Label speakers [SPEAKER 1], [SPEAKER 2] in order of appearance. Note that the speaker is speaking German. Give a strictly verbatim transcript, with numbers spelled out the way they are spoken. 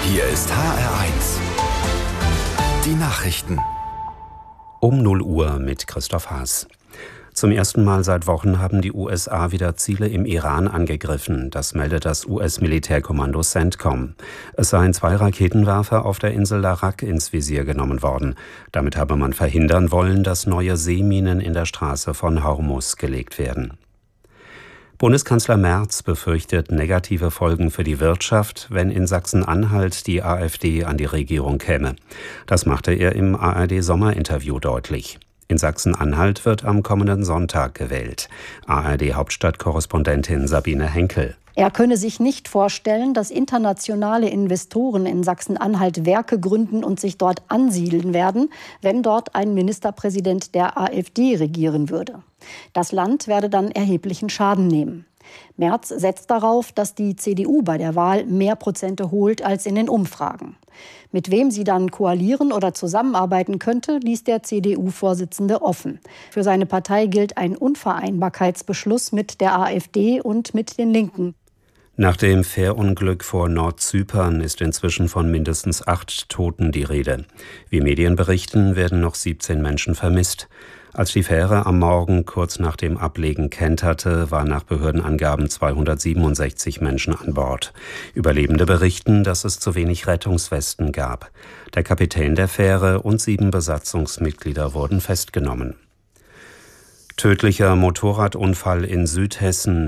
[SPEAKER 1] Hier ist H R eins. Die Nachrichten.
[SPEAKER 2] Um null Uhr mit Christoph Haas. Zum ersten Mal seit Wochen haben die U S A wieder Ziele im Iran angegriffen. Das meldet das U S-Militärkommando CENTCOM. Es seien zwei Raketenwerfer auf der Insel Larak ins Visier genommen worden. Damit habe man verhindern wollen, dass neue Seeminen in der Straße von Hormuz gelegt werden. Bundeskanzler Merz befürchtet negative Folgen für die Wirtschaft, wenn in Sachsen-Anhalt die AfD an die Regierung käme. Das machte er im A R D-Sommerinterview deutlich. In Sachsen-Anhalt wird am kommenden Sonntag gewählt. A R D-Hauptstadtkorrespondentin Sabine Henkel.
[SPEAKER 3] Er könne sich nicht vorstellen, dass internationale Investoren in Sachsen-Anhalt Werke gründen und sich dort ansiedeln werden, wenn dort ein Ministerpräsident der AfD regieren würde. Das Land werde dann erheblichen Schaden nehmen. Merz setzt darauf, dass die C D U bei der Wahl mehr Prozente holt als in den Umfragen. Mit wem sie dann koalieren oder zusammenarbeiten könnte, ließ der C D U-Vorsitzende offen. Für seine Partei gilt ein Unvereinbarkeitsbeschluss mit der AfD und mit den Linken.
[SPEAKER 2] Nach dem Fährunglück vor Nordzypern ist inzwischen von mindestens acht Toten die Rede. Wie Medien berichten, werden noch siebzehn Menschen vermisst. Als die Fähre am Morgen kurz nach dem Ablegen kenterte, waren nach Behördenangaben zweihundertsiebenundsechzig Menschen an Bord. Überlebende berichten, dass es zu wenig Rettungswesten gab. Der Kapitän der Fähre und sieben Besatzungsmitglieder wurden festgenommen. Tödlicher Motorradunfall in Südhessen.